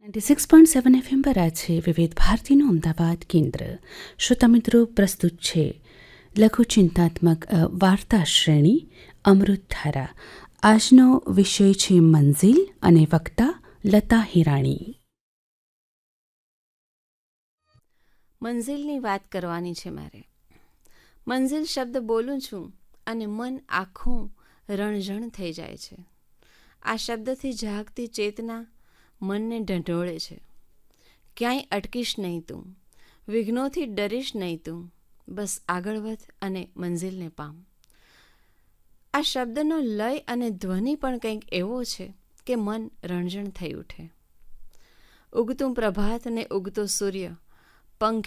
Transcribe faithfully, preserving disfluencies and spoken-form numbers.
Ninety six point seven FM પર આ છે વિવિધ ભારતીનું અમદાવાદ કેન્દ્ર. શ્રોતા મિત્રો, પ્રસ્તુત છે લઘુ ચિંતાત્મક વાર્તા શ્રેણી અમૃતધારા. આજનો વિષય છે મંઝિલ અને વક્તા લતા હિરાણી. મંઝિલની વાત કરવાની છે મારે. મંઝિલ શબ્દ બોલું છું અને મન આખું રણઝણ થઈ જાય છે. આ શબ્દથી જાગતી ચેતના મનને ઢંઢોળે છે. ક્યાંય અટકીશ નહીં તું, વિઘ્નોથી ડરીશ નહીં તું, બસ આગળ વધ અને મંઝિલને પામ. આ શબ્દનો લય અને ધ્વનિ પણ કંઈક એવો છે કે મન રણઝણ થઈ ઉઠે. ઉગતું પ્રભાત અને ઉગતો સૂર્ય, પંખી